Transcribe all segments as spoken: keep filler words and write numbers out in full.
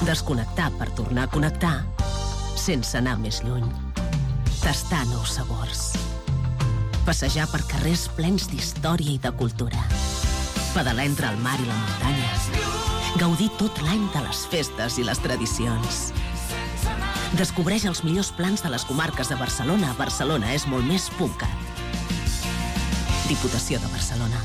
Desconnectar per tornar a connectar sense anar més lluny. Tastar nous sabors. Passejar per carrers plens d'història i de cultura. Pedalar entre el mar i la muntanya. Gaudir tot l'any de les festes i les tradicions. Descobreix els millors plans de les comarques de Barcelona. Barcelona és molt més .cat. Diputació de Barcelona.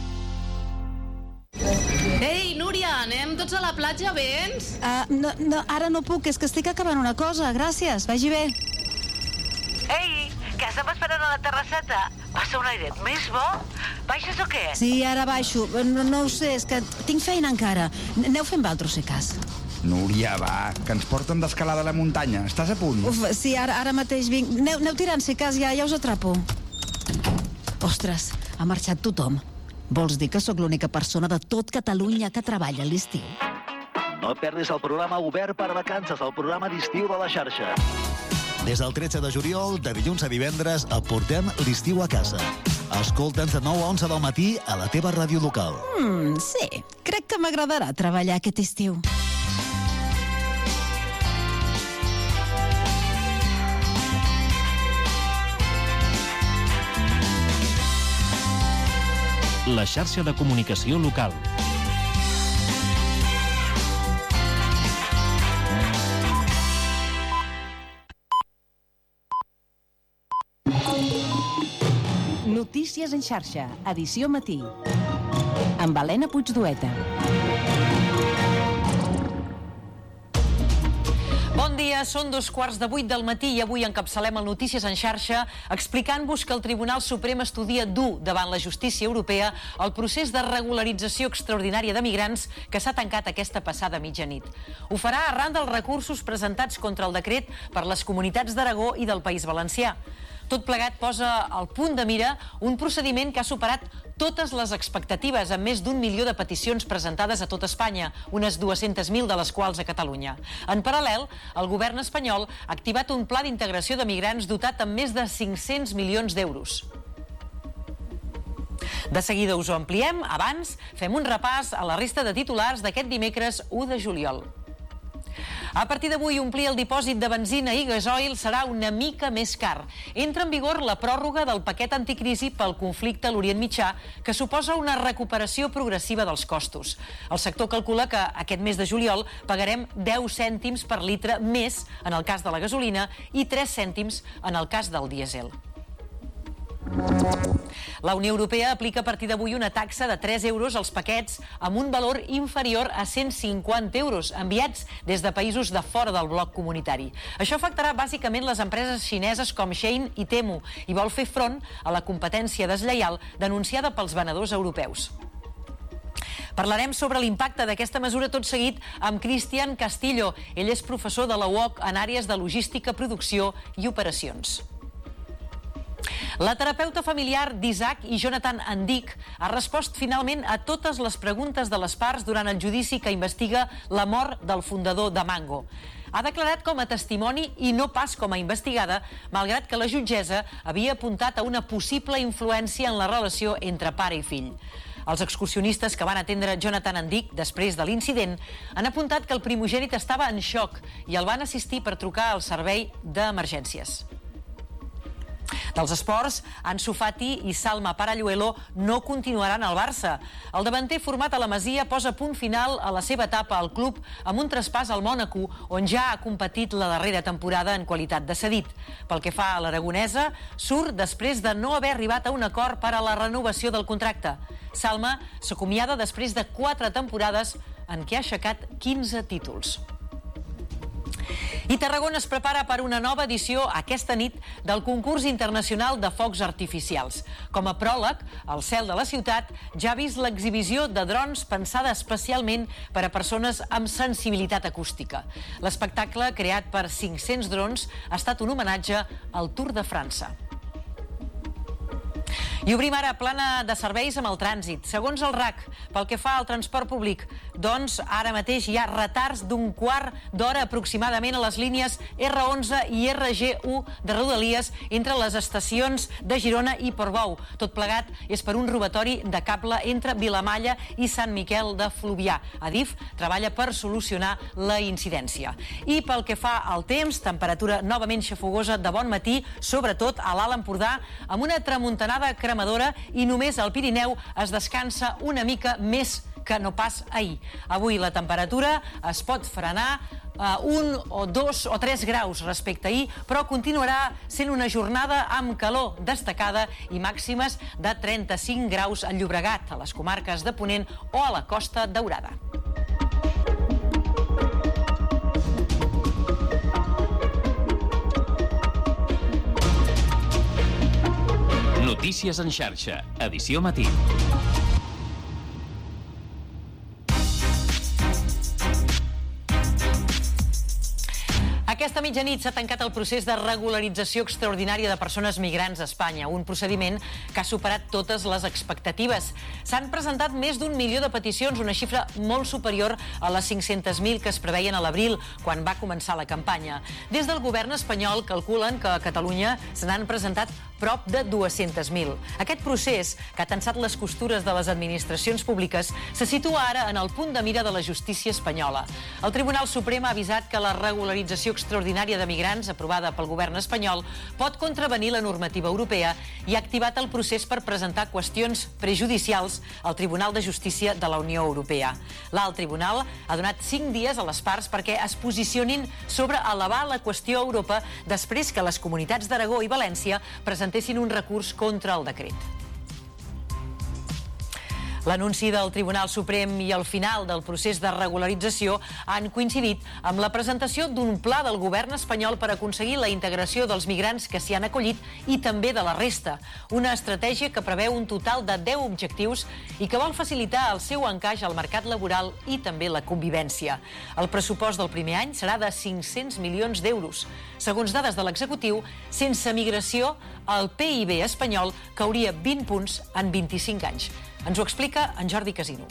Ei, Núria, anem tots a la platja, vens? Uh, no, no, ara no puc, és que estic acabant una cosa. Gràcies, vagi bé. Ei, que estem esperant a la terrasseta. Passa un airet més bo? Baixes o què? Sí, ara baixo. No, no ho sé, és que tinc feina encara. Aneu fent vosaltres, si cas. Núria, va, que ens porten d'escalada a la muntanya. Estàs a punt? Uf, sí, ara, ara mateix vinc. Aneu, aneu tirant, si cas, ja, ja us atrapo. Ostres, ha marxat tothom. Vols dir que sóc l'única persona de tot Catalunya que treballa a l'estiu? No perdis el programa Obert per Vacances, el programa d'estiu de la xarxa. Des del tretze de juliol, de dilluns a divendres, et portem l'estiu a casa. Escolta'ns de nou a onze del matí a la teva ràdio local. Mm, sí, crec que m'agradarà treballar aquest estiu. La xarxa de comunicació local. Notícies en xarxa, edició matí. Amb Helena Puigdueta. Bon dia, són dos quarts de vuit del matí i avui encapçalem el Notícies en xarxa explicant-vos que el Tribunal Suprem estudia dur davant la justícia europea el procés de regularització extraordinària de migrants que s'ha tancat aquesta passada mitjanit. Ho farà arran dels recursos presentats contra el decret per les comunitats d'Aragó i del País Valencià. Tot plegat posa al punt de mira un procediment que ha superat totes les expectatives, amb més d'un milió de peticions presentades a tot Espanya, unes dues-centes mil de les quals a Catalunya. En paral·lel, el govern espanyol ha activat un pla d'integració de migrants dotat amb més de cinc-cents milions d'euros. De seguida us ho ampliem, abans fem un repàs a la resta de titulars d'aquest dimecres u de juliol. A partir d'avui, omplir el dipòsit de benzina i gasoil serà una mica més car. Entra en vigor la pròrroga del paquet anticrisi pel conflicte a l'Orient Mitjà, que suposa una recuperació progressiva dels costos. El sector calcula que aquest mes de juliol pagarem deu cèntims per litre més en el cas de la gasolina i tres cèntims en el cas del dièsel. La Unió Europea aplica a partir d'avui una taxa de tres euros als paquets amb un valor inferior a cent cinquanta euros enviats des de països de fora del bloc comunitari. Això afectarà bàsicament les empreses xineses com Shein i Temu i vol fer front a la competència deslleial denunciada pels venedors europeus. Parlarem sobre l'impacte d'aquesta mesura tot seguit amb Cristian Castillo. Ell és professor de la U O C en àrees de logística, producció i operacions. La terapeuta familiar d'Isaac i Jonathan Andic ha respost finalment a totes les preguntes de les parts durant el judici que investiga la mort del fundador de Mango. Ha declarat com a testimoni i no pas com a investigada, malgrat que la jutgessa havia apuntat a una possible influència en la relació entre pare i fill. Els excursionistes que van atendre Jonathan Andic després de l'incident han apuntat que el primogènit estava en xoc i el van assistir per trucar al servei d'emergències. Dels esports, Ansu Fati i Salma Paralluelo no continuaran al Barça. El davanter format a la Masia posa punt final a la seva etapa al club amb un traspàs al Mònaco, on ja ha competit la darrera temporada en qualitat de cedit. Pel que fa a l'aragonesa, surt després de no haver arribat a un acord per a la renovació del contracte. Salma s'acomiada després de quatre temporades en què ha aixecat quinze títols. I Tarragona es prepara per una nova edició aquesta nit del concurs internacional de focs artificials. Com a pròleg, el cel de la ciutat ja ha vist l'exhibició de drons pensada especialment per a persones amb sensibilitat acústica. L'espectacle, creat per cinc-cents drons, ha estat un homenatge al Tour de França. I obrim ara plana de serveis amb el trànsit. Segons el R A C, pel que fa al transport públic, doncs ara mateix hi ha retards d'un quart d'hora aproximadament a les línies erre onze i erre ge u de Rodalies entre les estacions de Girona i Portbou. Tot plegat és per un robatori de cable entre Vilamalla i Sant Miquel de Fluvià. Adif treballa per solucionar la incidència. I pel que fa al temps, temperatura novament xafogosa de bon matí, sobretot a l'Alt Empordà, amb una tramuntanada cremadora i només al Pirineu es descansa una mica més que no pas ahir. Avui la temperatura es pot frenar a un o dos o tres graus respecte a ahir, però continuarà sent una jornada amb calor destacada i màximes de trenta-cinc graus a Llobregat, a les comarques de Ponent o a la Costa Daurada. Notícies en xarxa, edició matí. Aquesta mitjanit s'ha tancat el procés de regularització extraordinària de persones migrants a Espanya, un procediment que ha superat totes les expectatives. S'han presentat més d'un milió de peticions, una xifra molt superior a les cinc-centes mil que es preveien a l'abril, quan va començar la campanya. Des del govern espanyol calculen que a Catalunya se n'han presentat prop de dues-centes mil. Aquest procés, que ha tensat les costures de les administracions públiques, se situa ara en el punt de mira de la justícia espanyola. El Tribunal Suprem ha avisat que la regularització extraordinària de migrants, aprovada pel govern espanyol, pot contravenir la normativa europea i ha activat el procés per presentar qüestions prejudicials al Tribunal de Justícia de la Unió Europea. L'alt tribunal ha donat cinc dies a les parts perquè es posicionin sobre elevar la qüestió a Europa després que les comunitats d'Aragó i València presentessin un recurs contra el decret. L'anunci del Tribunal Suprem i el final del procés de regularització han coincidit amb la presentació d'un pla del govern espanyol per aconseguir la integració dels migrants que s'hi han acollit i també de la resta. Una estratègia que preveu un total de deu objectius i que vol facilitar el seu encaix al mercat laboral i també la convivència. El pressupost del primer any serà de cinc-cents milions d'euros. Segons dades de l'executiu, sense migració, el P I B espanyol cauria vint punts en vint-i-cinc anys. Ens ho explica en Jordi Casino.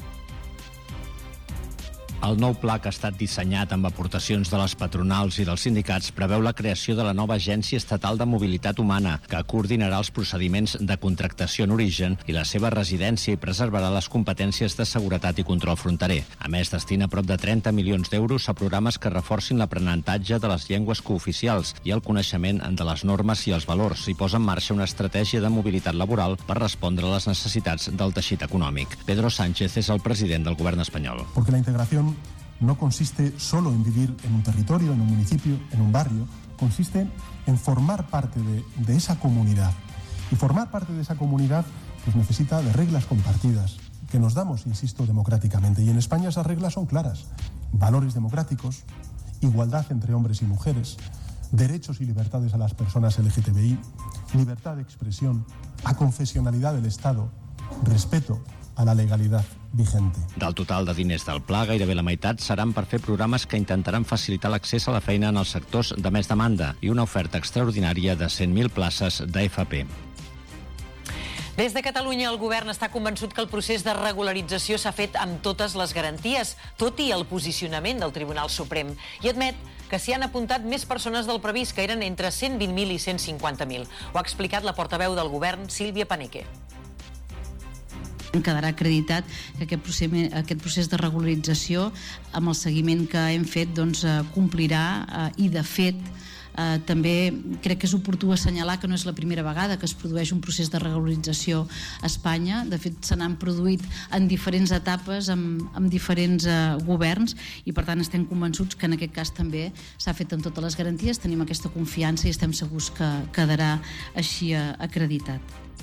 El nou pla, que ha estat dissenyat amb aportacions de les patronals i dels sindicats, preveu la creació de la nova Agència Estatal de Mobilitat Humana, que coordinarà els procediments de contractació en origen i la seva residència i preservarà les competències de seguretat i control fronterer. A més, destina prop de trenta milions d'euros a programes que reforcin l'aprenentatge de les llengües cooficials i el coneixement de les normes i els valors i posa en marxa una estratègia de mobilitat laboral per respondre a les necessitats del teixit econòmic. Pedro Sánchez és el president del govern espanyol. Porque la integración no consiste solo en vivir en un territorio, en un municipio, en un barrio, consiste en formar parte de, de esa comunidad. Y formar parte de esa comunidad pues necesita de reglas compartidas, que nos damos, insisto, democráticamente. Y en España esas reglas son claras. Valores democráticos, igualdad entre hombres y mujeres, derechos y libertades a las personas L G T B I, libertad de expresión, aconfesionalidad del Estado, respeto a la legalidad vigente. Del total de diners del pla, gairebé la meitat seran per fer programes que intentaran facilitar l'accés a la feina en els sectors de més demanda i una oferta extraordinària de cent mil places d'A F P. Des de Catalunya, el govern està convençut que el procés de regularització s'ha fet amb totes les garanties, tot i el posicionament del Tribunal Suprem, i admet que s'hi han apuntat més persones del previst, que eren entre cent vint mil i cent cinquanta mil. Ho ha explicat la portaveu del govern, Sílvia Paneque. Quedarà acreditat que aquest procés, aquest procés de regularització, amb el seguiment que hem fet, doncs, complirà eh, i, de fet, eh, també crec que és oportú assenyalar que no és la primera vegada que es produeix un procés de regularització a Espanya. De fet, se n'han produït en diferents etapes amb, amb diferents eh, governs i, per tant, estem convençuts que en aquest cas també s'ha fet amb totes les garanties, tenim aquesta confiança i estem segurs que quedarà així eh, acreditat.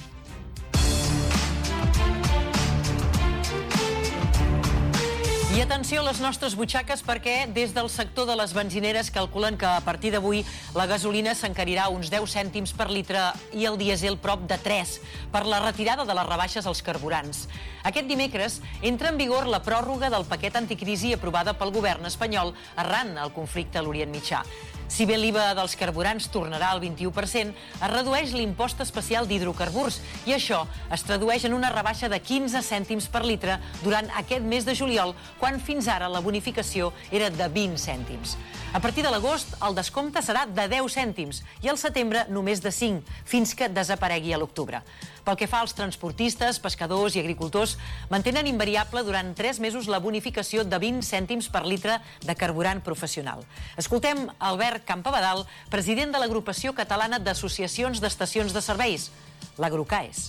I atenció a les nostres butxaques, perquè des del sector de les benzineres calculen que a partir d'avui la gasolina s'encarirà uns deu cèntims per litre i el dièsel prop de tres per la retirada de les rebaixes als carburants. Aquest dimecres entra en vigor la pròrroga del paquet anticrisi aprovada pel govern espanyol arran al conflicte a l'Orient Mitjà. Si bé l'I V A dels carburants tornarà al vint-i-u per cent, es redueix l'impost especial d'hidrocarburs i això es tradueix en una rebaixa de quinze cèntims per litre durant aquest mes de juliol, quan fins ara la bonificació era de vint cèntims. A partir de l'agost, el descompte serà de deu cèntims i al setembre només de cinc, fins que desaparegui a l'octubre. Pel que fa als transportistes, pescadors i agricultors, mantenen invariable durant tres mesos la bonificació de vint cèntims per litre de carburant professional. Escoltem Albert Campabadal, president de l'Agrupació Catalana d'Associacions d'Estacions de Serveis, l'Agrocaes.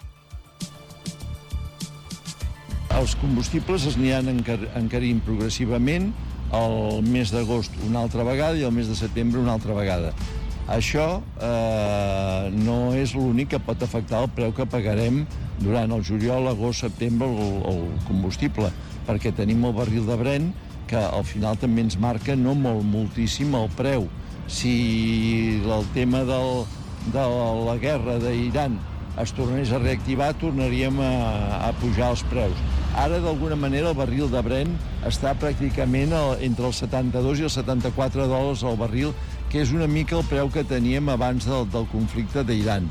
Els combustibles es aniran encarint progressivament, el mes d'agost una altra vegada i el mes de setembre una altra vegada. Això eh, no és l'únic que pot afectar el preu que pagarem durant el juliol, agost, setembre el, el combustible, perquè tenim el barril de Brent que al final també ens marca no molt, moltíssim el preu. Si el tema del, de la guerra d'Iran es tornés a reactivar, tornaríem a, a pujar els preus. Ara, d'alguna manera, el barril de Brent està pràcticament entre els setanta-dos i els setanta-quatre dòlars al barril, que és una mica el preu que teníem abans del, del conflicte d'Iran.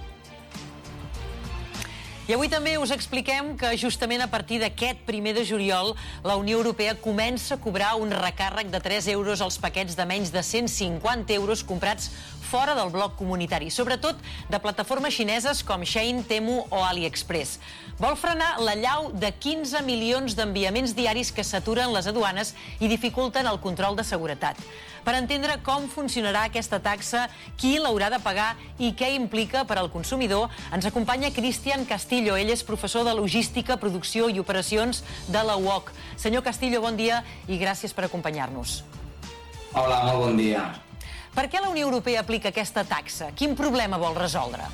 I avui també us expliquem que justament a partir d'aquest primer de juliol la Unió Europea comença a cobrar un recàrrec de tres euros als paquets de menys de cent cinquanta euros comprats fora del bloc comunitari, sobretot de plataformes xineses com Shein, Temu o AliExpress. Vol frenar l'allau de quinze milions d'enviaments diaris que saturen les aduanes i dificulten el control de seguretat. Per entendre com funcionarà aquesta taxa, qui l'haurà de pagar i què implica per al consumidor, ens acompanya Cristian Castillo. Ell és professor de Logística, Producció i Operacions de la U O C. Senyor Castillo, bon dia i gràcies per acompanyar-nos. Hola, molt bon dia. Per què la Unió Europea aplica aquesta taxa? Quin problema vol resoldre?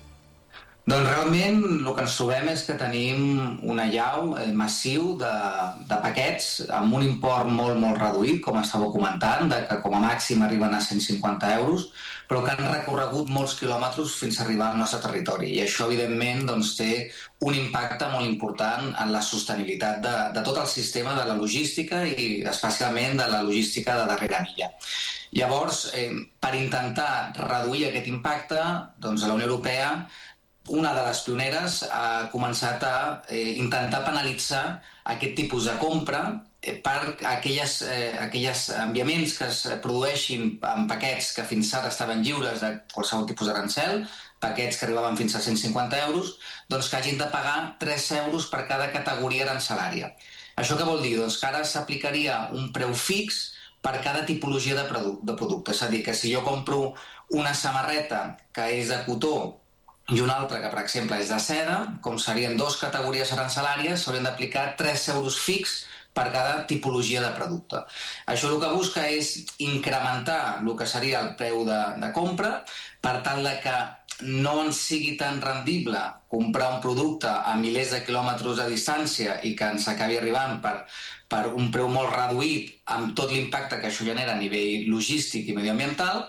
Doncs realment el que ens trobem és que tenim un allau massiu de, de paquets amb un import molt, molt reduït, com estàveu comentant, de que com a màxim arriben a cent cinquanta euros, però que han recorregut molts quilòmetres fins a arribar al nostre territori. I això, evidentment, doncs, té un impacte molt important en la sostenibilitat de, de tot el sistema de la logística i especialment de la logística de darrera milla. Llavors, eh, per intentar reduir aquest impacte, doncs, la Unió Europea, una de les pioneres, ha començat a eh, intentar penalitzar aquest tipus de compra eh, per aquelles, eh, aquelles enviaments que es produeixin en paquets que fins ara estaven lliures de qualsevol tipus d'arancel, paquets que arribaven fins a cent cinquanta euros, doncs que hagin de pagar tres euros per cada categoria arancelària. Això què vol dir? Doncs que ara s'aplicaria un preu fix per cada tipologia de, produ de producte. És a dir, que si jo compro una samarreta que és de cotó i una altra que, per exemple, és de seda, com serien dues categories arancelàries, s'haurien d'aplicar tres euros fix per cada tipologia de producte. Això el que busca és incrementar el que seria el preu de, de compra, per tal de que no ens sigui tan rendible comprar un producte a milers de quilòmetres de distància i que ens acabi arribant per, per un preu molt reduït amb tot l'impacte que això genera a nivell logístic i mediambiental.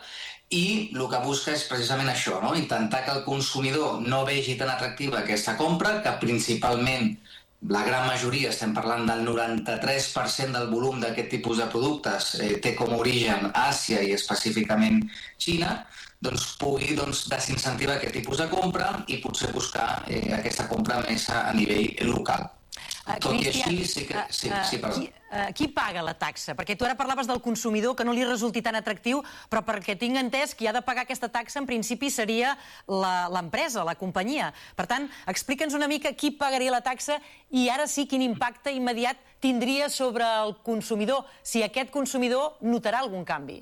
I el que busca és precisament això, no? Intentar que el consumidor no vegi tan atractiva aquesta compra, que principalment la gran majoria, estem parlant del noranta-tres per cent del volum d'aquest tipus de productes, eh, té com a origen Àsia i específicament Xina, doncs pugui doncs, desincentivar aquest tipus de compra i potser buscar eh, aquesta compra més a, a nivell local. Uh, Tot Cristian, i així, sí que... Sí, uh, sí, perdó. Qui, uh, qui paga la taxa? Perquè tu ara parlaves del consumidor, que no li resulti tan atractiu, però perquè tinc entès qui ha de pagar aquesta taxa en principi seria l'empresa, la companyia. Per tant, explica'ns una mica qui pagaria la taxa i ara sí quin impacte immediat tindria sobre el consumidor, si aquest consumidor notarà algun canvi.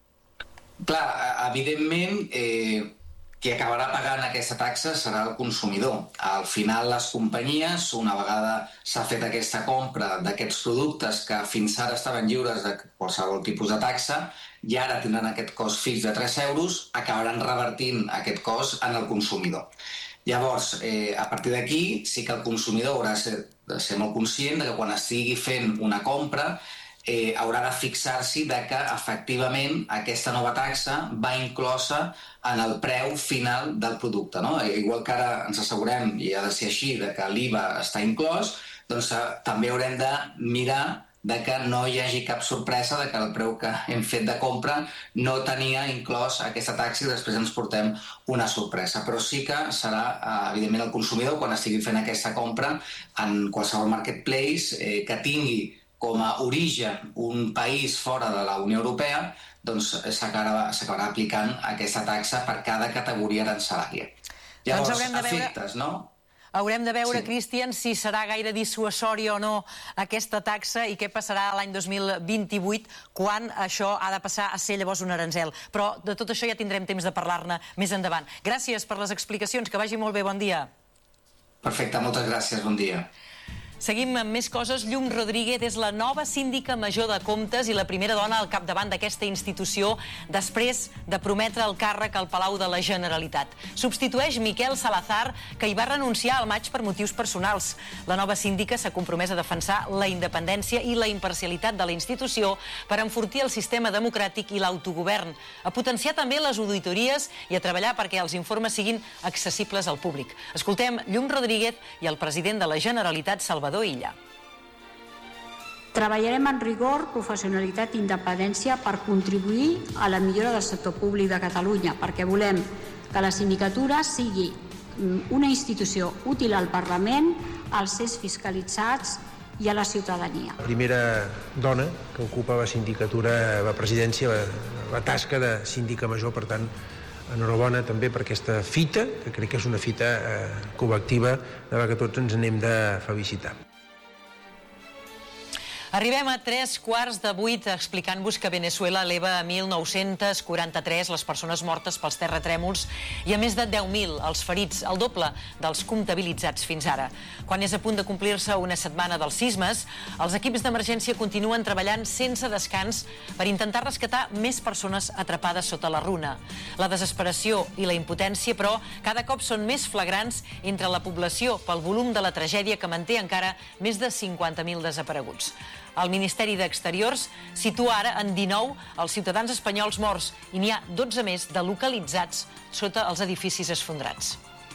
Clar, evidentment, eh, qui acabarà pagant aquesta taxa serà el consumidor. Al final, les companyies, una vegada s'ha fet aquesta compra d'aquests productes que fins ara estaven lliures de qualsevol tipus de taxa i ara tindran aquest cost fix de tres euros, acabaran revertint aquest cost en el consumidor. Llavors, eh, a partir d'aquí, sí que el consumidor haurà de ser, de ser molt conscient de que quan estigui fent una compra Eh, haurà de fixar-s'hi de que efectivament aquesta nova taxa va inclosa en el preu final del producte, no? Igual que ara ens assegurem, i ha de ser així, de que l'I V A està inclòs, doncs eh, també haurem de mirar de que no hi hagi cap sorpresa de que el preu que hem fet de compra no tenia inclòs aquesta taxa i després ens portem una sorpresa. Però sí que serà, evidentment, el consumidor, quan estigui fent aquesta compra en qualsevol marketplace eh, que tingui com a origen un país fora de la Unió Europea, doncs s'acabarà aplicant aquesta taxa per cada categoria arancelària. Llavors, doncs haurem de veure... efectes, no? Haurem de veure, Sí. Cristian, si serà gaire dissuasòria o no aquesta taxa i què passarà l'any dos mil vint-i-vuit quan això ha de passar a ser llavors un aranzel. Però de tot això ja tindrem temps de parlar-ne més endavant. Gràcies per les explicacions, que vagi molt bé, bon dia. Perfecte, moltes gràcies, bon dia. Seguim amb més coses. Llum Rodríguez és la nova síndica major de Comptes i la primera dona al capdavant d'aquesta institució després de prometre el càrrec al Palau de la Generalitat. Substitueix Miquel Salazar, que hi va renunciar al maig per motius personals. La nova síndica s'ha compromès a defensar la independència i la imparcialitat de la institució per enfortir el sistema democràtic i l'autogovern, a potenciar també les auditories i a treballar perquè els informes siguin accessibles al públic. Escoltem Llum Rodríguez i el president de la Generalitat, Salvador Illa. Treballarem amb rigor, professionalitat i independència per contribuir a la millora del sector públic de Catalunya, perquè volem que la sindicatura sigui una institució útil al Parlament, als éssers fiscalitzats i a la ciutadania. La primera dona que ocupa la sindicatura, la presidència, la, la tasca de síndica major, per tant, enhorabona també per aquesta fita, que crec que és una fita eh, col·lectiva de la que tots ens anem de felicitar. Arribem a tres quarts de vuit explicant-vos que Venezuela eleva a mil nou-cents quaranta-tres les persones mortes pels terratrèmols i a més de deu mil els ferits, el doble dels comptabilitzats fins ara. Quan és a punt de complir-se una setmana dels sismes, els equips d'emergència continuen treballant sense descans per intentar rescatar més persones atrapades sota la runa. La desesperació i la impotència, però, cada cop són més flagrants entre la població pel volum de la tragèdia que manté encara més de cinquanta mil desapareguts. El Ministeri d'Exteriors situa ara en dinou els ciutadans espanyols morts i n'hi ha dotze més de localitzats sota els edificis esfondrats.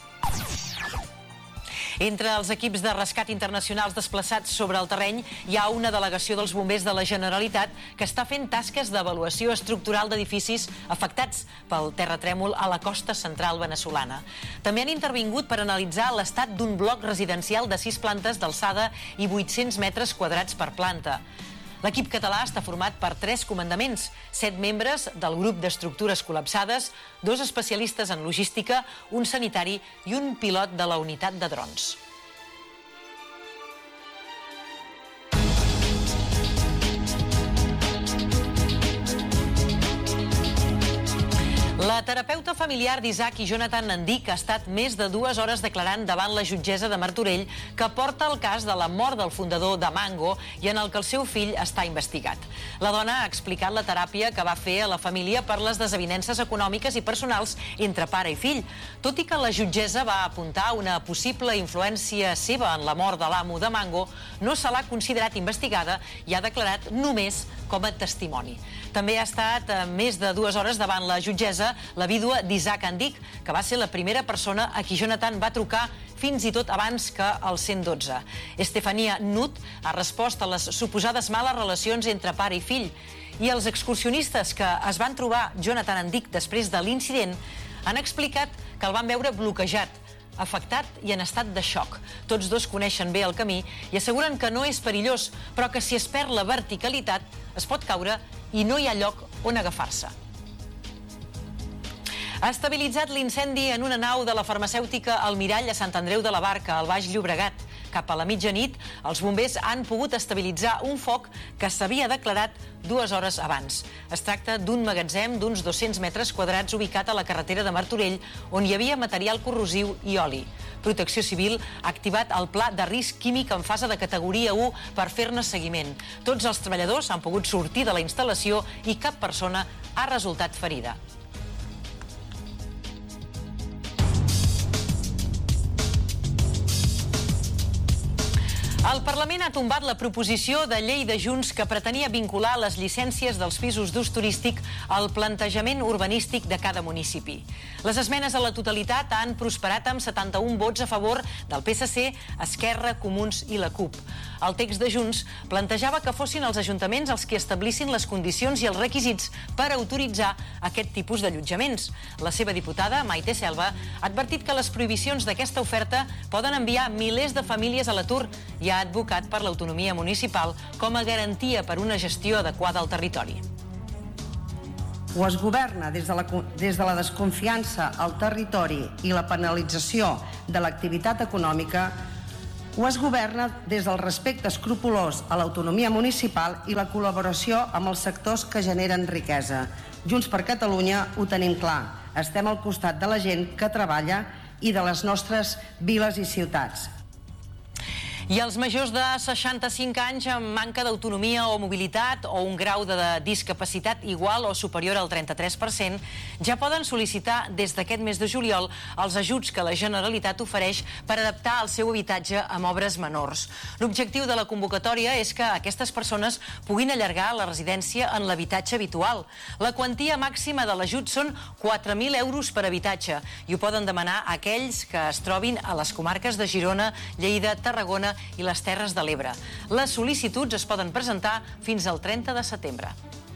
Entre els equips de rescat internacionals desplaçats sobre el terreny hi ha una delegació dels bombers de la Generalitat que està fent tasques d'avaluació estructural d'edificis afectats pel terratrèmol a la costa central veneçolana. També han intervingut per analitzar l'estat d'un bloc residencial de sis plantes d'alçada i vuit-cents metres quadrats per planta. L'equip català està format per tres comandaments, set membres del grup d'estructures col·lapsades, dos especialistes en logística, un sanitari i un pilot de la unitat de drons. La terapeuta familiar d'Isaac i Jonathan Andic ha estat més de dues hores declarant davant la jutgessa de Martorell que porta el cas de la mort del fundador de Mango i en el que el seu fill està investigat. La dona ha explicat la teràpia que va fer a la família per les desavinences econòmiques i personals entre pare i fill, tot i que la jutgessa va apuntar una possible influència seva en la mort de l'amo de Mango, no se l'ha considerat investigada i ha declarat només com a testimoni. També ha estat més de dues hores davant la jutgessa la vídua d'Isaac Andic, que va ser la primera persona a qui Jonathan va trucar fins i tot abans que el cent dotze. Estefania Nut ha respost a les suposades males relacions entre pare i fill i els excursionistes que es van trobar Jonathan Andic després de l'incident han explicat que el van veure bloquejat, afectat i en estat de xoc. Tots dos coneixen bé el camí i asseguren que no és perillós, però que si es perd la verticalitat es pot caure i no hi ha lloc on agafar-se. Ha estabilitzat l'incendi en una nau de la farmacèutica Almirall a Sant Andreu de la Barca, al Baix Llobregat. Cap a la mitjanit, els bombers han pogut estabilitzar un foc que s'havia declarat dues hores abans. Es tracta d'un magatzem d'uns dos-cents metres quadrats ubicat a la carretera de Martorell, on hi havia material corrosiu i oli. Protecció Civil ha activat el pla de risc químic en fase de categoria u per fer-ne seguiment. Tots els treballadors han pogut sortir de la instal·lació i cap persona ha resultat ferida. El Parlament ha tombat la proposició de llei de Junts que pretenia vincular les llicències dels pisos d'ús turístic al plantejament urbanístic de cada municipi. Les esmenes a la totalitat han prosperat amb setanta-un vots a favor del P S C, Esquerra, Comuns i la CUP. El text de Junts plantejava que fossin els ajuntaments els que establissin les condicions i els requisits per autoritzar aquest tipus d'allotjaments. La seva diputada, Maite Selva, ha advertit que les prohibicions d'aquesta oferta poden enviar milers de famílies a l'atur i ha advocat per l'autonomia municipal com a garantia per una gestió adequada al territori. O es governa des de la, des de la desconfiança al territori i la penalització de l'activitat econòmica, o es governa des del respecte escrupolós a l'autonomia municipal i la col·laboració amb els sectors que generen riquesa. Junts per Catalunya ho tenim clar. Estem al costat de la gent que treballa i de les nostres viles i ciutats. I els majors de seixanta-cinc anys amb manca d'autonomia o mobilitat o un grau de discapacitat igual o superior al trenta-tres per cent ja poden sol·licitar des d'aquest mes de juliol els ajuts que la Generalitat ofereix per adaptar el seu habitatge amb obres menors. L'objectiu de la convocatòria és que aquestes persones puguin allargar la residència en l'habitatge habitual. La quantia màxima de l'ajut són quatre mil euros per habitatge i ho poden demanar aquells que es trobin a les comarques de Girona, Lleida, Tarragona i les Terres de l'Ebre. Les sol·licituds es poden presentar fins al trenta de setembre.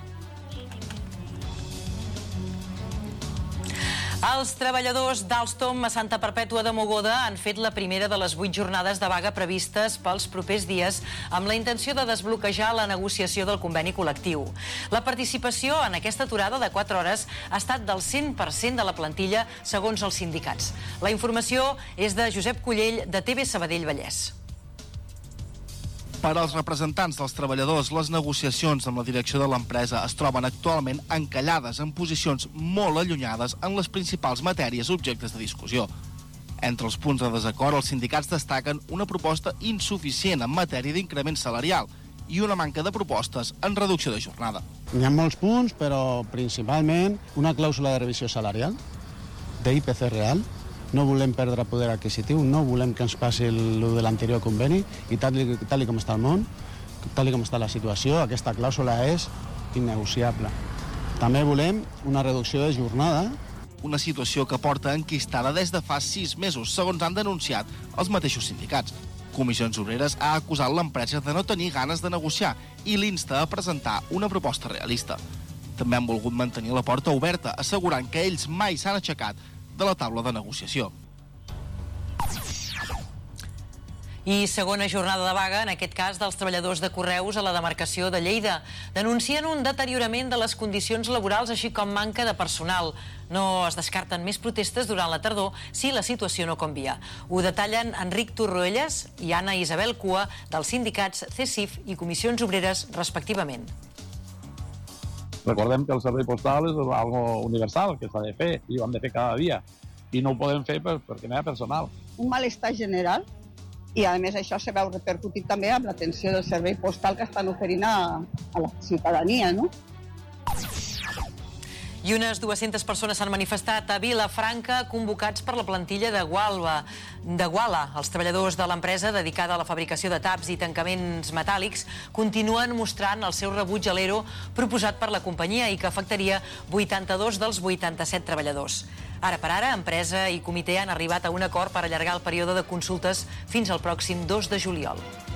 Els treballadors d'Alstom a Santa Perpètua de Mogoda han fet la primera de les vuit jornades de vaga previstes pels propers dies amb la intenció de desbloquejar la negociació del conveni col·lectiu. La participació en aquesta aturada de quatre hores ha estat del cent per cent de la plantilla segons els sindicats. La informació és de Josep Collell, de T V Sabadell Vallès. Per als representants dels treballadors, les negociacions amb la direcció de l'empresa es troben actualment encallades en posicions molt allunyades en les principals matèries objectes de discussió. Entre els punts de desacord, els sindicats destaquen una proposta insuficient en matèria d'increment salarial i una manca de propostes en reducció de jornada. Hi ha molts punts, però principalment una clàusula de revisió salarial, d'I P C real. No volem perdre poder adquisitiu, no volem que ens passi el de l'anterior conveni i tal, tal com està el món, tal com està la situació, aquesta clàusula és innegociable. També volem una reducció de jornada. Una situació que porta enquistada des de fa sis mesos, segons han denunciat els mateixos sindicats. Comissions Obreres ha acusat l'empresa de no tenir ganes de negociar i l'insta a presentar una proposta realista. També han volgut mantenir la porta oberta, assegurant que ells mai s'han aixecat de la taula de negociació. I segona jornada de vaga, en aquest cas dels treballadors de Correus a la demarcació de Lleida. Denuncien un deteriorament de les condicions laborals, així com manca de personal. No es descarten més protestes durant la tardor si la situació no canvia. Ho detallen Enric Torroelles i Anna Isabel Cua, dels sindicats C S I F i Comissions Obreres, respectivament. Recordem que el servei postal és algo universal, que s'ha de fer, i ho hem de fer cada dia. I no ho podem fer perquè no hi ha personal. Un malestar general, i a més això se veu repercutit també amb l'atenció del servei postal que estan oferint a, a la ciutadania, no? I unes dues-centes persones s'han manifestat a Vilafranca convocats per la plantilla de Gualba, de Guala. Els treballadors de l'empresa dedicada a la fabricació de taps i tancaments metàl·lics continuen mostrant el seu rebuig a l'E R O proposat per la companyia i que afectaria vuitanta-dos dels vuitanta-set treballadors. Ara per ara, empresa i comitè han arribat a un acord per allargar el període de consultes fins al pròxim dos de juliol.